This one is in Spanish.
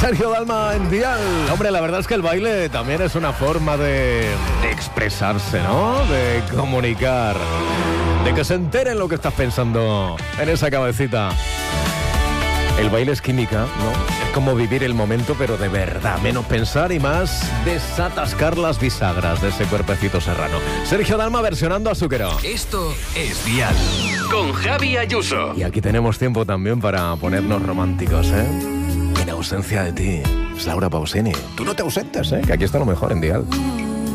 Sergio Dalma en Dial. Hombre, la verdad es que el baile también es una forma de expresarse, ¿no? De comunicar, de que se enteren lo que estás pensando en esa cabecita. El baile es química, ¿no? Es como vivir el momento, pero de verdad. Menos pensar y más desatascar las bisagras de ese cuerpecito serrano. Sergio Dalma versionando a Zucchero. Esto es Dial, con Javi Ayuso. Y aquí tenemos tiempo también para ponernos románticos, ¿eh? En ausencia de ti. Es Laura Pausini. Tú no te ausentes, ¿eh? Que aquí está lo mejor en Dial.